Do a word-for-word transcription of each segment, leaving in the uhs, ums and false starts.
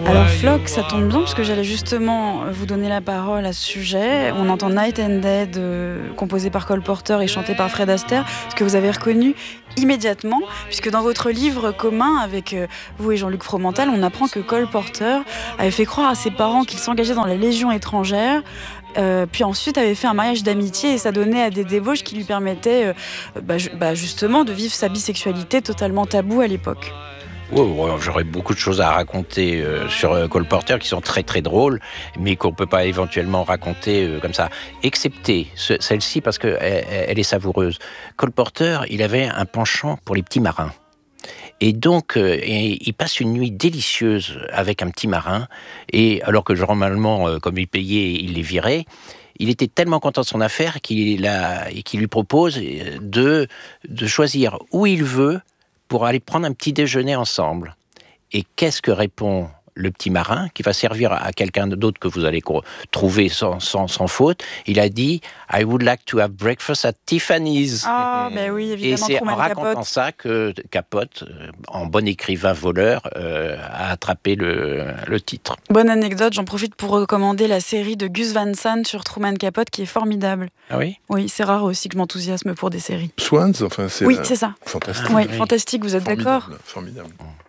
Alors Flock, ça tombe bien parce que j'allais justement vous donner la parole à ce sujet. On entend Night and Dead, euh, composé par Cole Porter et chanté par Fred Astaire, ce que vous avez reconnu immédiatement, puisque dans votre livre commun avec euh, vous et Jean-Luc Fromental, on apprend que Cole Porter avait fait croire à ses parents qu'il s'engageait dans la Légion étrangère, euh, puis ensuite avait fait un mariage d'amitié et ça donnait à des débauches qui lui permettaient euh, bah, ju- bah, justement de vivre sa bisexualité totalement taboue à l'époque. Oh, ouais, j'aurais beaucoup de choses à raconter euh, sur euh, Cole Porter qui sont très très drôles, mais qu'on peut pas éventuellement raconter euh, comme ça, excepté ce, celle-ci parce que elle, elle est savoureuse. Cole Porter, il avait un penchant pour les petits marins. Et donc, euh, et, il passe une nuit délicieuse avec un petit marin, et alors que normalement, euh, comme il payait, il les virait, il était tellement content de son affaire qu'il, a, qu'il lui propose de, de choisir où il veut pour aller prendre un petit déjeuner ensemble. Et qu'est-ce que répond le petit marin, qui va servir à quelqu'un d'autre que vous allez trouver sans, sans, sans faute? Il a dit « I would like to have breakfast at Tiffany's ». Ah, ben oui, évidemment. Et c'est Truman en racontant Capote. ça que Capote, en bon écrivain voleur, euh, a attrapé le, le titre. Bonne anecdote, j'en profite pour recommander la série de Gus Van Sant sur Truman Capote qui est formidable. Ah oui? Oui, c'est rare aussi que je m'enthousiasme pour des séries. Swans, enfin c'est... Oui, la... c'est ça. Fantastique. Oui, oui. fantastique, vous êtes Formidable, d'accord? formidable.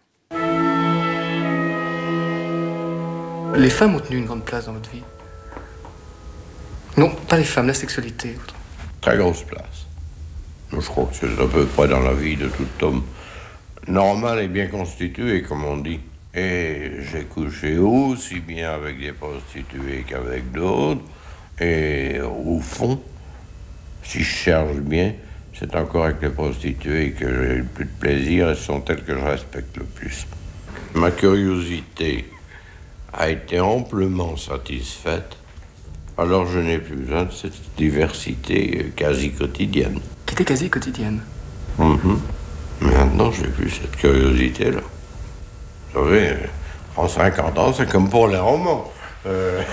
Les femmes ont tenu une grande place dans votre vie? Non, pas les femmes, la sexualité. Très grosse place. Je crois que c'est à peu près dans la vie de tout homme normal et bien constitué, comme on dit. Et j'ai couché aussi bien avec des prostituées qu'avec d'autres. Et au fond, si je cherche bien, c'est encore avec les prostituées que j'ai le plus de plaisir et ce sont elles que je respecte le plus. Ma curiosité a été amplement satisfaite, alors je n'ai plus besoin de cette diversité quasi quotidienne. Qui était quasi quotidienne. Mm-hmm. Mais maintenant, je n'ai plus cette curiosité-là. Vous savez, en cinquante ans, c'est comme pour les romans. Euh...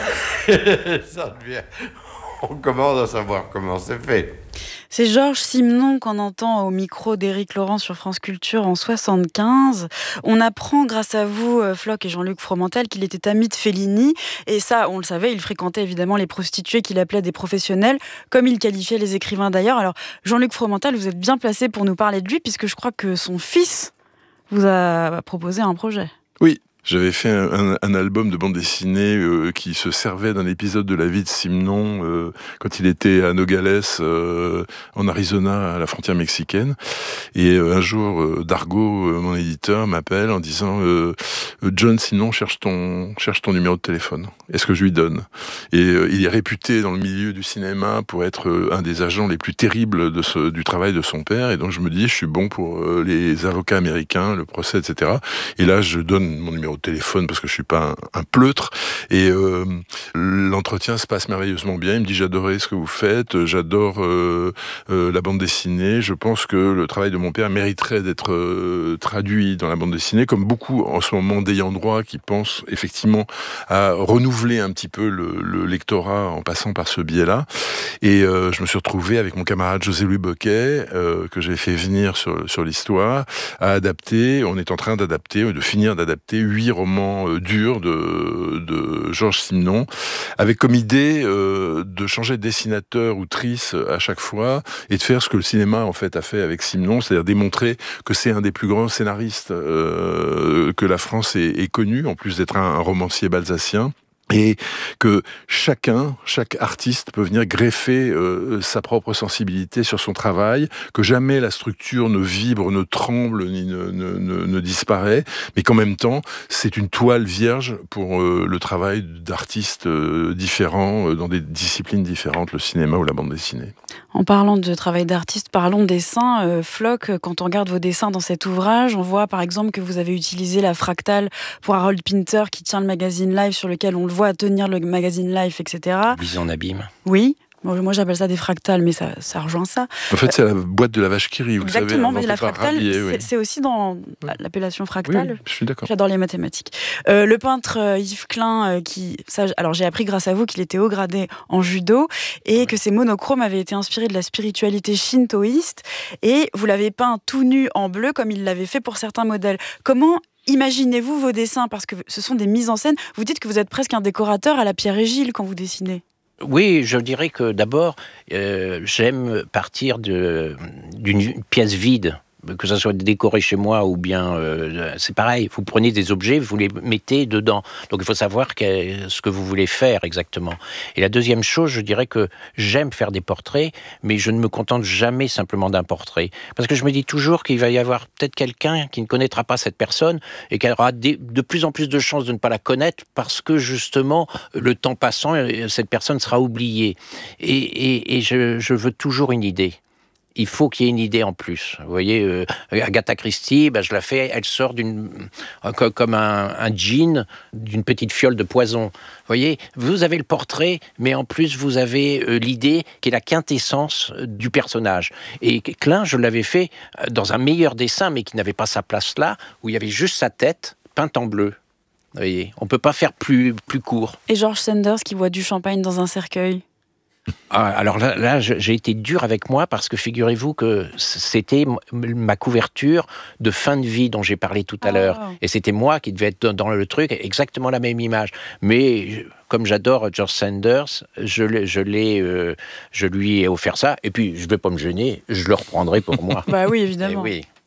ça devient... On commence à savoir comment c'est fait. C'est Georges Simenon qu'on entend au micro d'Éric Laurent sur France Culture en soixante-quinze. On apprend grâce à vous, Flock et Jean-Luc Fromental, qu'il était ami de Fellini. Et ça, on le savait, il fréquentait évidemment les prostituées qu'il appelait des professionnels, comme il qualifiait les écrivains d'ailleurs. Alors, Jean-Luc Fromental, vous êtes bien placé pour nous parler de lui, puisque je crois que son fils vous a proposé un projet. Oui. J'avais fait un, un, un album de bande dessinée euh, qui se servait d'un épisode de la vie de Simenon euh, quand il était à Nogales, euh, en Arizona, à la frontière mexicaine. Et euh, un jour, euh, Dargaud, euh, mon éditeur, m'appelle en disant euh, « John Simenon cherche ton, cherche ton numéro de téléphone. Est-ce que je lui donne ?» Et euh, il est réputé dans le milieu du cinéma pour être euh, un des agents les plus terribles de ce, du travail de son père. Et donc je me dis « Je suis bon pour euh, les avocats américains, le procès, et cetera » Et là, je donne mon numéro de téléphone parce que je suis pas un, un pleutre et euh, l'entretien se passe merveilleusement bien. Il me dit j'adorais ce que vous faites, j'adore euh, euh, la bande dessinée, je pense que le travail de mon père mériterait d'être euh, traduit dans la bande dessinée, comme beaucoup en ce moment d'ayants droit qui pensent effectivement à renouveler un petit peu le, le lectorat en passant par ce biais-là. Et euh, je me suis retrouvé avec mon camarade José-Louis Boquet euh, que j'ai fait venir sur, sur l'histoire à adapter. On est en train d'adapter, de finir d'adapter huit romans euh, durs de, de Georges Simenon, avec comme idée euh, de changer de dessinateur ou trice à chaque fois et de faire ce que le cinéma en fait a fait avec Simenon, c'est-à-dire démontrer que c'est un des plus grands scénaristes euh, que la France ait, ait connu, en plus d'être un, un romancier balsacien. Et que chacun, chaque artiste peut venir greffer euh, sa propre sensibilité sur son travail, que jamais la structure ne vibre, ne tremble, ni ne, ne, ne, ne disparaît, mais qu'en même temps, c'est une toile vierge pour euh, le travail d'artistes euh, différents, euh, dans des disciplines différentes, le cinéma ou la bande dessinée. En parlant de travail d'artiste, parlons dessin. Euh, Flock, quand on regarde vos dessins dans cet ouvrage, on voit par exemple que vous avez utilisé la fractale pour Harold Pinter qui tient le magazine Life, sur lequel on le voit tenir le magazine Life, et cetera. Bise en abîme. Oui. Moi, j'appelle ça des fractales, mais ça, ça rejoint ça. En fait, c'est la boîte de la vache qui rit, vous Exactement, savez. mais la fractale, rhabiller, c'est, oui. c'est aussi dans Oui. l'appellation fractale. Oui, oui, je suis d'accord. J'adore les mathématiques. Euh, le peintre euh, Yves Klein, euh, qui, ça, alors j'ai appris grâce à vous qu'il était haut gradé en judo et que ses monochromes avaient été inspirés de la spiritualité shintoïste. Et vous l'avez peint tout nu en bleu, comme il l'avait fait pour certains modèles. Comment imaginez-vous vos dessins? Parce que ce sont des mises en scène. Vous dites que vous êtes presque un décorateur à la Pierre et Gilles quand vous dessinez. Oui, je dirais que d'abord, euh, j'aime partir de, d'une pièce vide. Que ça soit décoré chez moi ou bien... Euh, c'est pareil, vous prenez des objets, vous les mettez dedans. Donc il faut savoir que, ce que vous voulez faire exactement. Et la deuxième chose, je dirais que j'aime faire des portraits, mais je ne me contente jamais simplement d'un portrait. Parce que je me dis toujours qu'il va y avoir peut-être quelqu'un qui ne connaîtra pas cette personne et qu'elle aura des, de plus en plus de chances de ne pas la connaître parce que justement, le temps passant, cette personne sera oubliée. Et, et, et je, je veux toujours une idée. Il faut qu'il y ait une idée en plus. Vous voyez, euh, Agatha Christie, ben, je la fais, elle sort d'une, euh, comme un, un gin d'une petite fiole de poison. Vous voyez, vous avez le portrait, mais en plus vous avez euh, l'idée qui est la quintessence du personnage. Et Klein, je l'avais fait dans un meilleur dessin, mais qui n'avait pas sa place là, où il y avait juste sa tête peinte en bleu. Vous voyez, on ne peut pas faire plus, plus court. Et George Sanders qui boit du champagne dans un cercueil. Ah, alors là, là, j'ai été dur avec moi parce que figurez-vous que c'était ma couverture de fin de vie dont j'ai parlé tout à oh. l'heure. Et c'était moi qui devais être dans le truc, exactement la même image. Mais comme j'adore George Sanders, je, je, l'ai, euh, je lui ai offert ça. Et puis, je ne vais pas me gêner, je le reprendrai pour moi. Bah oui, évidemment. Et oui.